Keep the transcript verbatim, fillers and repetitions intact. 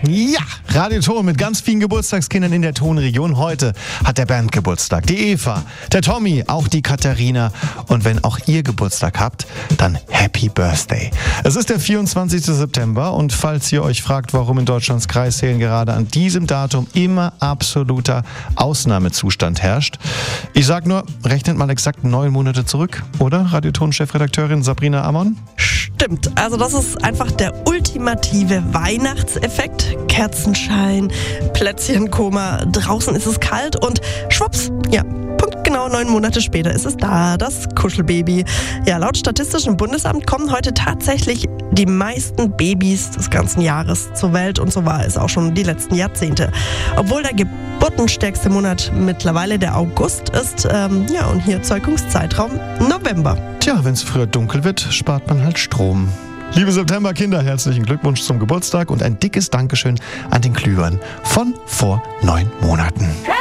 Ja, Radio Ton mit ganz vielen Geburtstagskindern in der Tonregion. Heute hat der Bernd Geburtstag, die Eva, der Tommy, auch die Katharina. Und wenn auch ihr Geburtstag habt, dann Happy Birthday. Es ist der vierundzwanzigste September und falls ihr euch fragt, warum in Deutschlands Kreissälen gerade an diesem Datum immer absoluter Ausnahmezustand herrscht, ich sag nur, rechnet mal exakt neun Monate zurück, oder? Radio Ton-Chefredakteurin Sabrina Amon? Stimmt, also das ist einfach der ultimative Weihnachtseffekt. Kerzenschein, Plätzchenkoma, draußen ist es kalt und schwupps, ja, punktgenau neun Monate später ist es da, das Kuschelbaby. Ja, laut Statistischem Bundesamt kommen heute tatsächlich die meisten Babys des ganzen Jahres zur Welt und so war es auch schon die letzten Jahrzehnte. Obwohl der geburtenstärkste Monat mittlerweile der August ist, ähm, ja, und hier Zeugungszeitraum November. Tja, wenn es früher dunkel wird, spart man halt Strom. Liebe Septemberkinder, herzlichen Glückwunsch zum Geburtstag und ein dickes Dankeschön an den Glühwein von vor neun Monaten.